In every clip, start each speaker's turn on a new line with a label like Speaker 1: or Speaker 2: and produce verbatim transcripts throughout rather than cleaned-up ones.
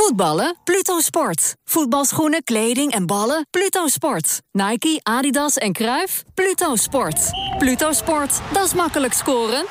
Speaker 1: Voetballen? Pluto Sport. Voetbalschoenen, kleding en ballen? Pluto Sport. Nike, Adidas en Cruijff? Pluto Sport. Pluto Sport, dat is makkelijk scoren.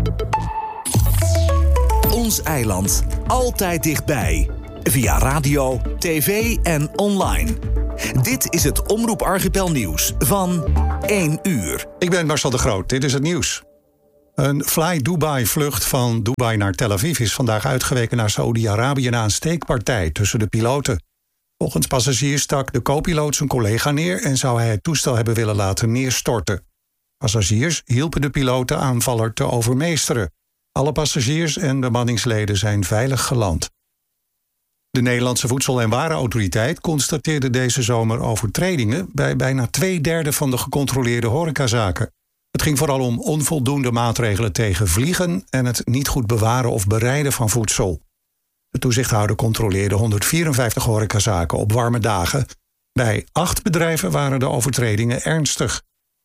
Speaker 2: Ons eiland. Altijd dichtbij. Via radio, tv en online. Dit is het Omroep Archipel nieuws van één uur.
Speaker 3: Ik ben Marcel de Groot, dit is het nieuws. Een Fly Dubai-vlucht van Dubai naar Tel Aviv is vandaag uitgeweken naar Saoedi-Arabië na een steekpartij tussen de piloten. Volgens passagiers stak de co-piloot zijn collega neer en zou hij het toestel hebben willen laten neerstorten. Passagiers hielpen de piloot de aanvaller te overmeesteren. Alle passagiers en bemanningsleden zijn veilig geland. De Nederlandse Voedsel- en Warenautoriteit constateerde deze zomer overtredingen bij bijna twee derde van de gecontroleerde horecazaken. Het ging vooral om onvoldoende maatregelen tegen vliegen en het niet goed bewaren of bereiden van voedsel. De toezichthouder controleerde honderdvierenvijftig horecazaken op warme dagen. Bij acht bedrijven waren de overtredingen ernstig.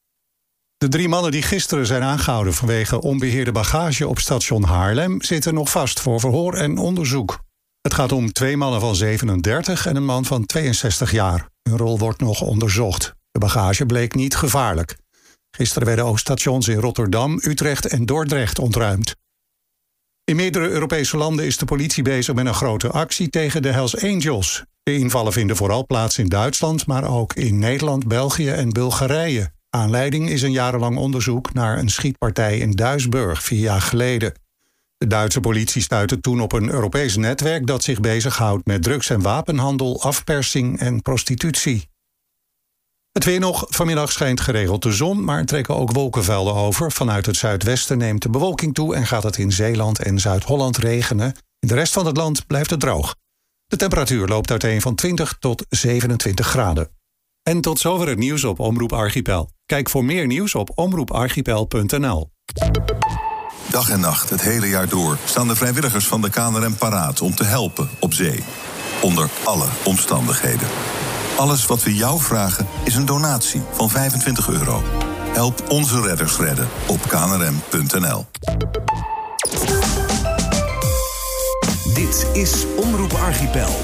Speaker 3: De drie mannen die gisteren zijn aangehouden vanwege onbeheerde bagage op station Haarlem zitten nog vast voor verhoor en onderzoek. Het gaat om twee mannen van zevenendertig en een man van tweeënzestig jaar. Hun rol wordt nog onderzocht. De bagage bleek niet gevaarlijk. Gisteren werden ook stations in Rotterdam, Utrecht en Dordrecht ontruimd. In meerdere Europese landen is de politie bezig met een grote actie tegen de Hells Angels. De invallen vinden vooral plaats in Duitsland, maar ook in Nederland, België en Bulgarije. Aanleiding is een jarenlang onderzoek naar een schietpartij in Duisburg vier jaar geleden. De Duitse politie stuitte toen op een Europees netwerk dat zich bezighoudt met drugs- en wapenhandel, afpersing en prostitutie. Het weer nog. Vanmiddag schijnt geregeld de zon, maar trekken ook wolkenvelden over. Vanuit het zuidwesten neemt de bewolking toe en gaat het in Zeeland en Zuid-Holland regenen. In de rest van het land blijft het droog. De temperatuur loopt uiteen van twintig tot zevenentwintig graden. En tot zover het nieuws op Omroep Archipel. Kijk voor meer nieuws op omroep archipel punt n l.
Speaker 4: Dag en nacht, het hele jaar door, staan de vrijwilligers van de K N R M paraat om te helpen op zee. Onder alle omstandigheden. Alles wat we jou vragen is een donatie van vijfentwintig euro. Help onze redders redden op k n r m punt n l.
Speaker 2: Dit is Omroep Archipel.